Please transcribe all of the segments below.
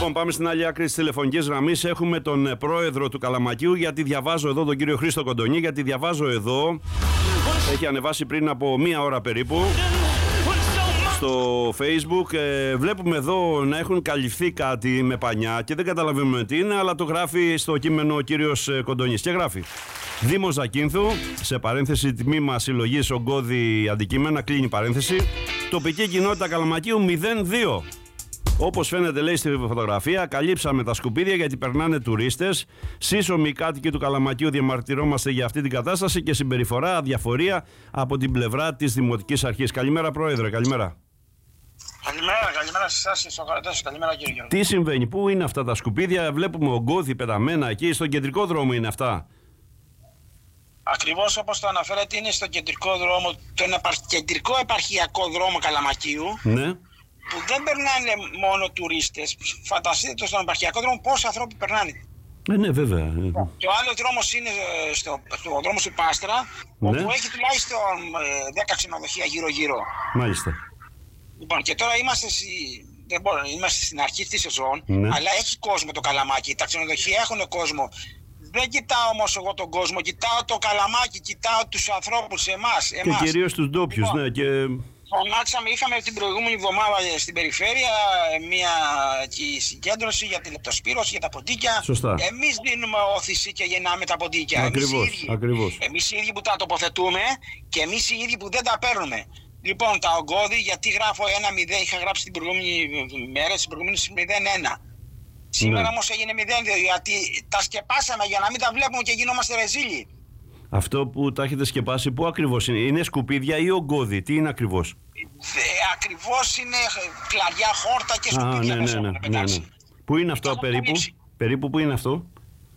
Λοιπόν, πάμε στην άλλη άκρη της τηλεφωνικής γραμμής. Έχουμε τον πρόεδρο του Καλαμακίου, γιατί διαβάζω εδώ, τον κύριο Χρήστο Κοντονή, γιατί διαβάζω εδώ. Έχει ανεβάσει πριν από 1 ώρα περίπου στο Facebook. Βλέπουμε εδώ να έχουν καλυφθεί κάτι με πανιά και δεν καταλαβαίνουμε τι είναι, αλλά το γράφει στο κείμενο ο κύριος Κοντονής και γράφει: Δήμος Ζακίνθου, σε παρένθεση τμήμα συλλογής ογκώδη αντικείμενα, κλείνει παρένθεση, τοπική κοινότητα Καλαμακίου 02. Όπως φαίνεται, λέει στη φωτογραφία, καλύψαμε τα σκουπίδια γιατί περνάνε τουρίστες. Σύσσωμοι κάτοικοι του Καλαμακίου διαμαρτυρόμαστε για αυτή την κατάσταση και συμπεριφορά αδιαφορία από την πλευρά της Δημοτικής Αρχής. Καλημέρα, Πρόεδρε, καλημέρα. Καλημέρα σε εσάς και στους ακροατές. Καλημέρα, κύριε Γιώργο. Τι συμβαίνει, πού είναι αυτά τα σκουπίδια? Βλέπουμε ογκώδη πεταμένα εκεί, στον κεντρικό δρόμο είναι αυτά. Ακριβώς όπως το αναφέρατε, είναι στο κεντρικό δρόμο, τον κεντρικό επαρχιακό δρόμο Καλαμακίου. Ναι. Που δεν περνάνε μόνο τουρίστες. Φανταστείτε στον επαρχιακό δρόμο πόσοι άνθρωποι περνάνε. Ναι, βέβαια. Και ο άλλος δρόμος είναι στο δρόμο του Πάστρα, ναι, όπου έχει τουλάχιστον 10 ξενοδοχεία γύρω-γύρω. Μάλιστα. Λοιπόν, και τώρα είμαστε στην αρχή της σεζόν, ναι, αλλά έχει κόσμο το Καλαμάκι. Τα ξενοδοχεία έχουν κόσμο. Δεν κοιτάω όμως εγώ τον κόσμο, κοιτάω το Καλαμάκι, κοιτάω τους ανθρώπους, εμάς. Και κυρίως τους ντόπιους, ναι. Και... είχαμε την προηγούμενη εβδομάδα στην περιφέρεια μια συγκέντρωση για τη λεπτοσπύρωση, για τα ποντίκια. Σωστά. Εμείς δίνουμε όθηση και γεννάμε τα ποντίκια. Ακριβώς. Εμείς οι ίδιοι που τα τοποθετούμε και εμείς οι ίδιοι που δεν τα παίρνουμε. Λοιπόν, τα ογκώδη, γιατί γράφω 1-0, είχα γράψει την προηγούμενη μέρα, στην προηγούμενη 0-1. Σήμερα όμως έγινε 0-2, γιατί τα σκεπάσαμε για να μην τα βλέπουμε και γινόμαστε ρεζίλοι. Αυτό που τα έχετε σκεπάσει, πού ακριβώς είναι? Είναι σκουπίδια ή ογκώδη? Τι είναι ακριβώς? Ακριβώς είναι κλαριά, χόρτα και σκουπίδια. Ναι. Πού είναι αυτό περίπου πού είναι αυτό?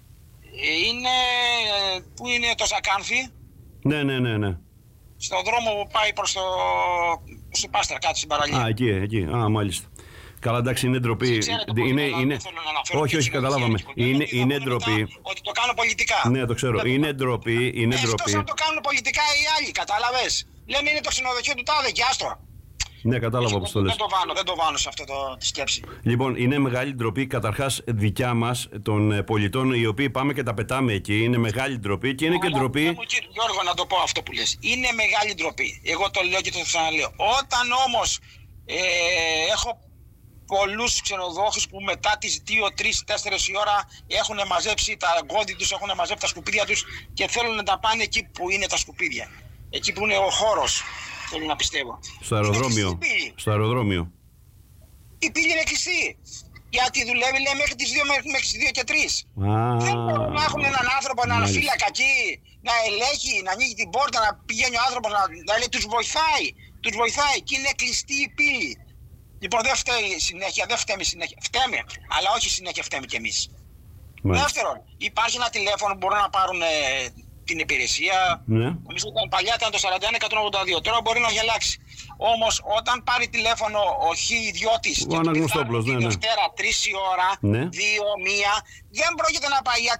Πού είναι το Ζακάνθη? Ναι. Στον δρόμο που πάει προς το Πάστρα, κάτω στην παραλία. Α, εκεί. Α, μάλιστα. Καλά, εντάξει, είναι ντροπή. Όχι, καταλάβαμε. Είναι ντροπή. Ότι το κάνω πολιτικά. Ναι, το ξέρω. Είναι ντροπή. Εκτός αν το κάνουν πολιτικά οι άλλοι, κατάλαβες. Λέμε είναι το ξενοδοχείο του τάδε και άστρο. Ναι, κατάλαβα πώς το λες. Δεν το βάνω σε αυτή τη σκέψη. Λοιπόν, είναι μεγάλη ντροπή καταρχάς δικιά μας των πολιτών, οι οποίοι πάμε και τα πετάμε εκεί. Είναι μεγάλη ντροπή και είναι και ντροπή. Γιώργο, να το πω αυτό που λες. Είναι μεγάλη ντροπή. Εγώ το λέω και το ξαναλέω. Όταν όμως έχω πολλούς ξενοδόχους που μετά τις 2, 3, 4 η ώρα έχουν μαζέψει τα γκόντι τους, έχουν μαζέψει τα σκουπίδια τους και θέλουν να τα πάνε εκεί που είναι τα σκουπίδια. Εκεί που είναι ο χώρος, θέλω να πιστεύω. Στο αεροδρόμιο. Η πύλη είναι κλειστή. Γιατί δουλεύει, λέει, μέχρι τις 2 και 3. Δεν μπορούν να έχουν έναν άνθρωπο, έναν φύλακα εκεί, να ελέγχει, να ανοίγει την πόρτα, να πηγαίνει ο άνθρωπος, να λέει τους βοηθάει. Τους βοηθάει και είναι κλειστή η πύλη. Λοιπόν, δεν φταίει συνέχεια, δεν φταίμε συνέχεια. Φταίμε, αλλά όχι συνέχεια φταίμε κι εμείς. Δεύτερον, υπάρχει ένα τηλέφωνο που μπορούν να πάρουν την υπηρεσία. Ναι. Νομίζω ότι παλιά ήταν το 41-182, τώρα μπορεί να έχει αλλάξει. Όμως, όταν πάρει τηλέφωνο ο ιδιώτης και του πει τη Δευτέρα 3 η ώρα, 2, 1, δεν πρόκειται να πάει.